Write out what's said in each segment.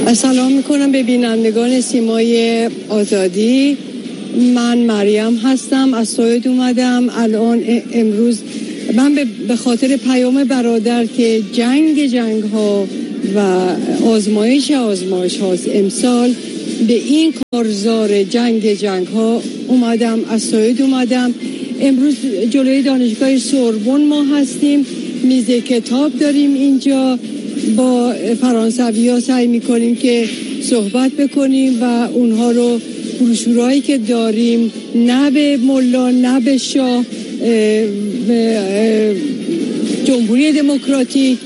سلام میکنم به بینندگان سیمای آزادی. من مریم هستم، از سوئد اومدم. الان امروز من به خاطر پیام برادر که جنگ ها و آزمایش هاست امسال، به این کارزار جنگ ها اومدم، از سوئد اومدم. امروز جلوی دانشگاه سوربن ما هستیم، میز کتاب داریم اینجا. با فرانسوی ها سعی میکنیم که صحبت بکنیم و اونها رو بروشورهایی که داریم، نه به ملا نه به شاه، جمهوری دموکراتیک،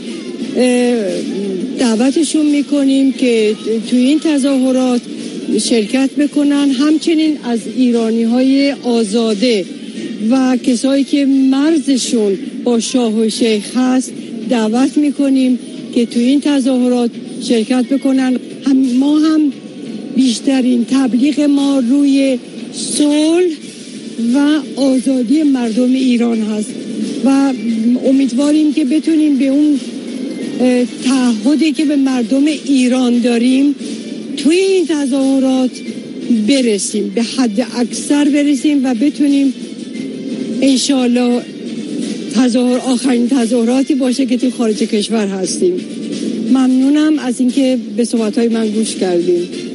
دعوتشون میکنیم که توی این تظاهرات شرکت بکنن. همچنین از ایرانی های آزاده و کسایی که مرزشون با شاه و شیخ هست دعوت میکنیم که توی این تظاهرات شرکت بکنن. ما هم بیشترین تبلیغ ما روی صلح و آزادی مردم ایران هست و امیدواریم که بتونیم به اون تعهدی که به مردم ایران داریم توی این تظاهرات برسیم، به حد اکثر برسیم و بتونیم انشالله آخرین تظاهراتی باشه که توی خارج کشور هستیم. ممنونم از اینکه به صحبت‌های من گوش کردیم.